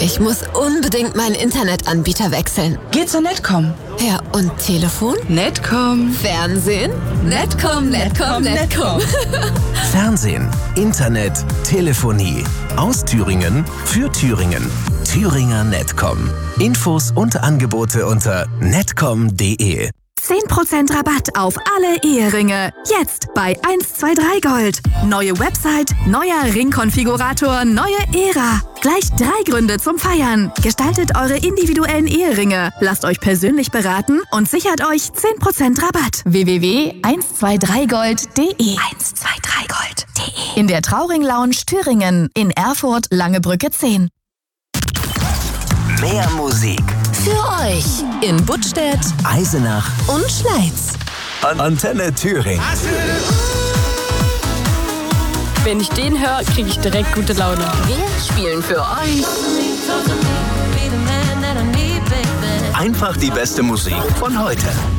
Ich muss unbedingt meinen Internetanbieter wechseln. Geh zur Netcom. Ja, und Telefon? Netcom. Fernsehen? Netcom. Fernsehen, Internet, Telefonie. Aus Thüringen für Thüringen. Thüringer Netcom. Infos und Angebote unter netcom.de. 10% Rabatt auf alle Eheringe. Jetzt bei 123 Gold. Neue Website, neuer Ringkonfigurator, neue Ära. Gleich 3 Gründe zum Feiern. Gestaltet eure individuellen Eheringe. Lasst euch persönlich beraten und sichert euch 10% Rabatt. www.123gold.de 123gold.de In der Trauring Lounge Thüringen. In Erfurt, Langebrücke 10. Mehr Musik. Für euch in Buttstädt, Eisenach und Schleiz. Antenne Thüringen. Wenn ich den höre, kriege ich direkt gute Laune. Wir spielen für euch Einfach die beste Musik von heute.